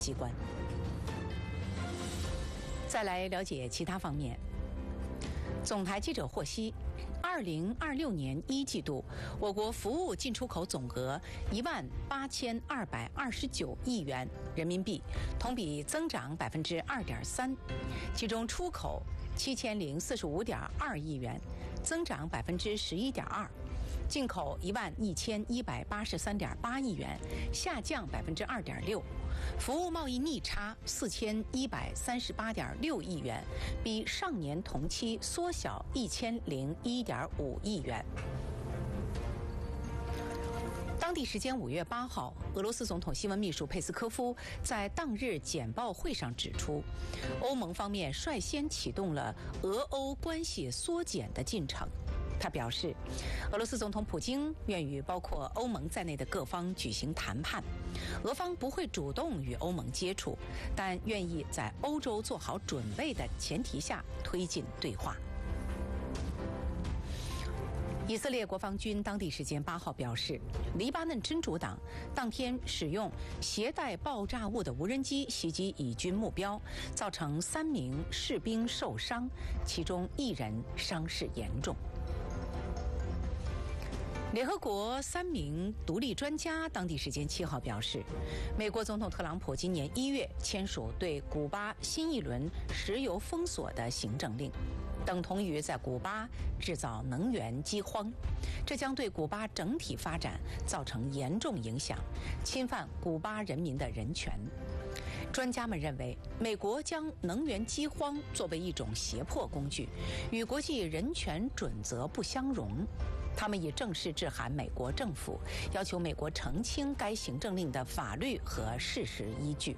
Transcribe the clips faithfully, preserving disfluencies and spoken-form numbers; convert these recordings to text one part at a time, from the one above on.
机关。再来了解其他方面。总台记者获悉，二零二六年一季度，我国服务进出口总额一万八千二百二十九亿元人民币，同比增长百分之二点三，其中出口七千零四十五点二亿元，增长百分之十一点二。进口一万一千一百八十三点八亿元，下降百分之二点六；服务贸易逆差四千一百三十八点六亿元，比上年同期缩小一千零一点五亿元。当地时间五月八号，俄罗斯总统新闻秘书佩斯科夫在当日简报会上指出，欧盟方面率先启动了俄欧关系缩减的进程。他表示，俄罗斯总统普京愿与包括欧盟在内的各方举行谈判，俄方不会主动与欧盟接触，但愿意在欧洲做好准备的前提下推进对话。以色列国防军当地时间八号表示，黎巴嫩真主党当天使用携带爆炸物的无人机袭击以军目标，造成三名士兵受伤，其中一人伤势严重。联合国三名独立专家当地时间七号表示，美国总统特朗普今年一月签署对古巴新一轮石油封锁的行政令，等同于在古巴制造能源饥荒，这将对古巴整体发展造成严重影响，侵犯古巴人民的人权。专家们认为，美国将能源饥荒作为一种胁迫工具，与国际人权准则不相容。他们已正式致函美国政府，要求美国澄清该行政令的法律和事实依据。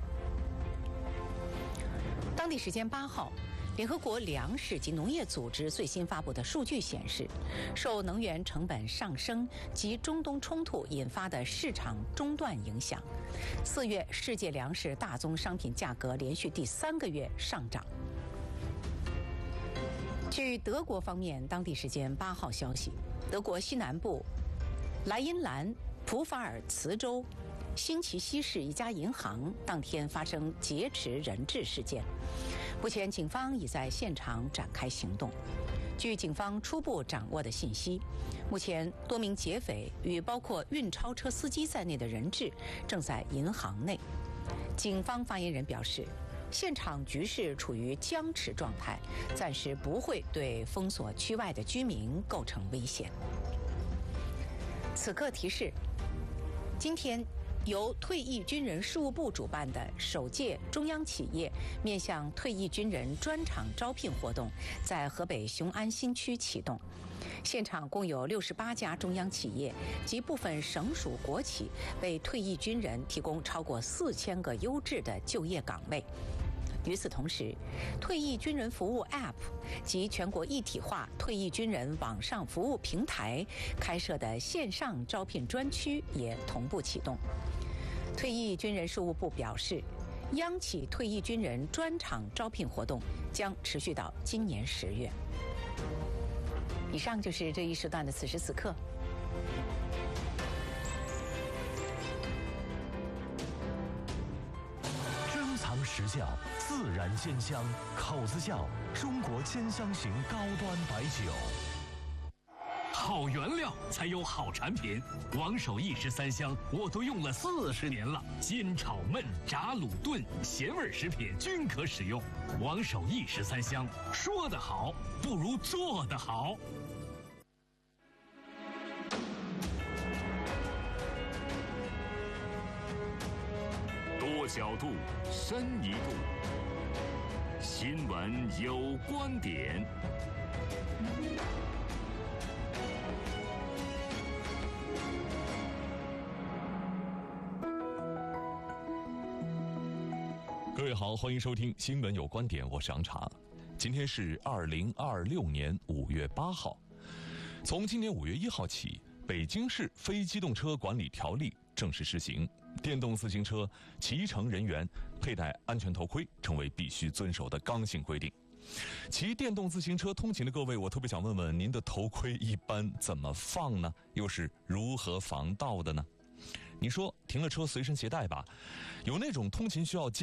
当地时间八号，联合国粮食及农业组织最新发布的数据显示，受能源成本上升及中东冲突引发的市场中断影响，四月世界粮食大宗商品价格连续第三个月上涨。据德国方面当地时间八号消息，德国西南部莱茵兰普法尔茨州新奇西市一家银行当天发生劫持人质事件，目前警方已在现场展开行动。据警方初步掌握的信息，目前多名劫匪与包括运钞车司机在内的人质正在银行内。警方发言人表示，现场局势处于僵持状态，暂时不会对封锁区外的居民构成危险。此刻提示，今天由退役军人事务部主办的首届中央企业面向退役军人专场招聘活动在河北雄安新区启动。现场共有六十八家中央企业及部分省属国企为退役军人提供超过四千个优质的就业岗位。与此同时，退役军人服务 App 及全国一体化退役军人网上服务平台开设的线上招聘专区也同步启动。退役军人事务部表示，央企退役军人专场招聘活动将持续到今年十月。以上就是这一时段的此时此刻。 珍藏实窖，自然鲜香，口子窖，中国千香型高端白酒。 好原料才有好产品，王守义十三香我都用了四十年了，煎炒焖炸卤炖咸味食品均可使用。王守义十三香，说得好不如做得好。多角度，深一度，新闻有观点。 各位好，欢迎收听《新闻有观点》，我是杨茶。今天是二零二六年五月八号。从今年五月一号起，北京市非机动车管理条例正式施行，电动自行车骑乘人员佩戴安全头盔成为必须遵守的刚性规定。骑电动自行车通勤的各位，我特别想问问您的头盔一般怎么放呢？又是如何防盗的呢？ 你说停了车随身携带吧，有那种通勤需要